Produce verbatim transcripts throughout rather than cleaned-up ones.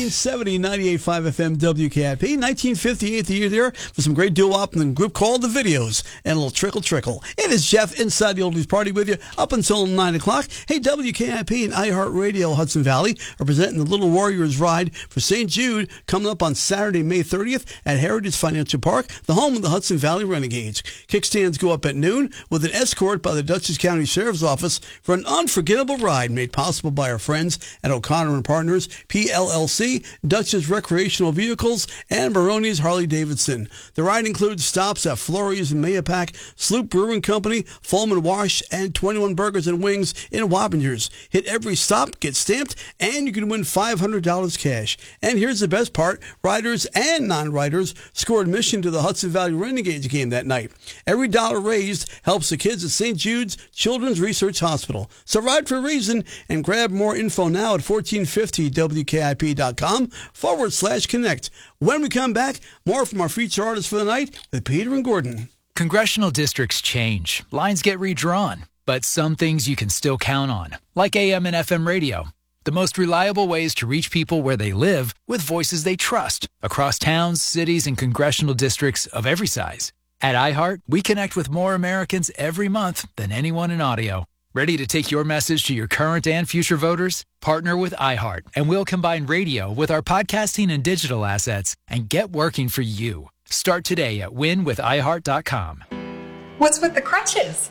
nineteen seventy, ninety-eight point five F M W K I P. nineteen fifty-eight, the year there, for some great doo-wop and a group called The Videos and a little Trickle Trickle. It is Jeff inside the Oldies Party with you up until nine o'clock. Hey, W K I P and iHeartRadio Hudson Valley are presenting the Little Warriors Ride for Saint Jude coming up on Saturday, May thirtieth at Heritage Financial Park, the home of the Hudson Valley Renegades. Kickstands go up at noon with an escort by the Dutchess County Sheriff's Office for an unforgettable ride made possible by our friends at O'Connor and Partners, P L L C, Dutchess Recreational Vehicles, and Maroney's Harley-Davidson. The ride includes stops at Flurry's and Mayapack, Sloop Brewing Company, Fulman Wash, and twenty-one Burgers and Wings in Wappingers. Hit every stop, get stamped, and you can win five hundred dollars cash. And here's the best part. Riders and non-riders score admission to the Hudson Valley Renegades game that night. Every dollar raised helps the kids at Saint Jude's Children's Research Hospital. So ride for a reason and grab more info now at fourteen fifty W K I P dot com forward slash connect. When we come back, more from our feature artists for the night with Peter and Gordon. Congressional districts change. Lines get redrawn. But some things you can still count on, like A M and F M radio. The most reliable ways to reach people where they live with voices they trust across towns, cities, and congressional districts of every size. At iHeart, we connect with more Americans every month than anyone in audio. Ready to take your message to your current and future voters? Partner with iHeart, and we'll combine radio with our podcasting and digital assets and get working for you. Start today at win with i heart dot com. What's with the crutches?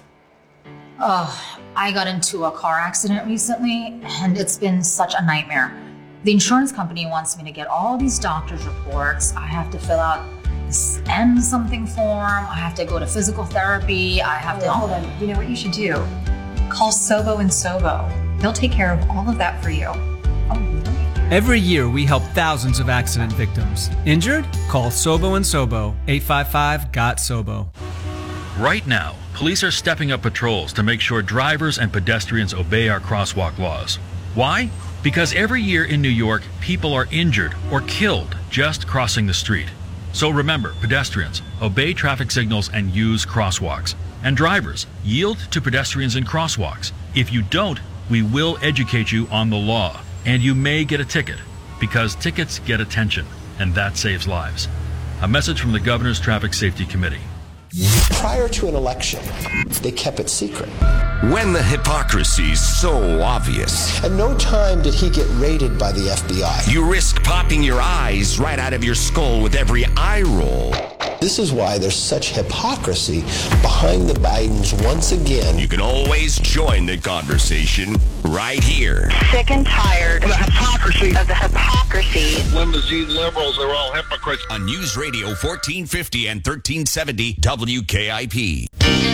Oh, I got into a car accident recently, and it's been such a nightmare. The insurance company wants me to get all these doctor's reports. I have to fill out this N something form. I have to go to physical therapy. I have to... Hold on. You know what you should do? Call Sobo and Sobo. They'll take care of all of that for you. Oh, really? Every year, we help thousands of accident victims. Injured? Call Sobo and Sobo. eight five five, G O T, S O B O. Right now, police are stepping up patrols to make sure drivers and pedestrians obey our crosswalk laws. Why? Because every year in New York, people are injured or killed just crossing the street. So remember, pedestrians, obey traffic signals and use crosswalks. And drivers, yield to pedestrians in crosswalks. If you don't, we will educate you on the law. And you may get a ticket, because tickets get attention, and that saves lives. A message from the Governor's Traffic Safety Committee. Prior to an election, they kept it secret. When the hypocrisy's so obvious. At no time did he get raided by the F B I. You risk popping your eyes right out of your skull with every eye roll. This is why there's such hypocrisy behind the Bidens once again. You can always join the conversation right here. Sick and tired of the hypocrisy. Of the hypocrisy. Limousine liberals are all hypocrites. On News Radio fourteen fifty and thirteen seventy W K I P.